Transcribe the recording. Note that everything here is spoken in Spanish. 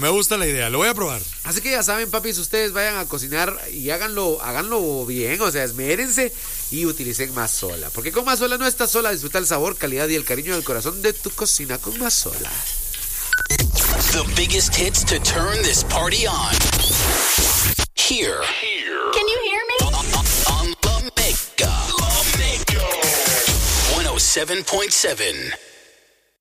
me gusta la idea, lo voy a probar. Así que ya saben, papis, ustedes vayan a cocinar y háganlo bien, o sea, esmérense y utilicen Mazola. Porque con Mazola no estás sola, disfruta el sabor, calidad y el cariño del corazón de tu cocina con Mazola. The biggest hits to turn this party on. Here. Can you hear me? On the Mega. 107.7.